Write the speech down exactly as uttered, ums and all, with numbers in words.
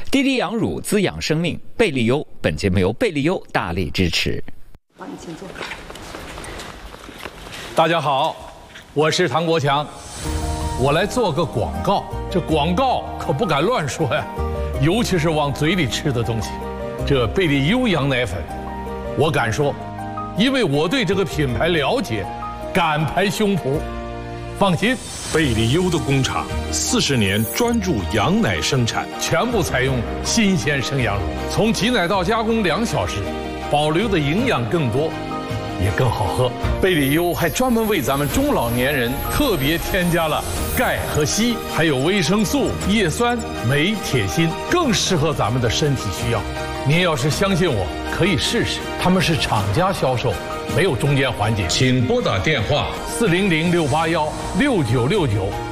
滴滴养乳滋养生命，贝利优。本节目由贝利优大力支持。 好，你请坐。 大家好，我是唐国强，我来做个广告。这广告可不敢乱说呀，尤其是往嘴里吃的东西。这贝利优羊奶粉，我敢说，因为我对这个品牌了解，敢拍胸脯。放心， 贝利优的工厂四十年专注羊奶生产， 全部采用新鲜生羊乳，从挤奶到加工两小时，保留的营养更多，也更好喝。贝利优还专门为咱们中老年人特别添加了钙和硒，还有维生素、叶酸、镁、铁、锌，更适合咱们的身体需要。您要是相信我，可以试试。他们是厂家销售，没有中间环节。请拨打电话四零零六八幺六九六九。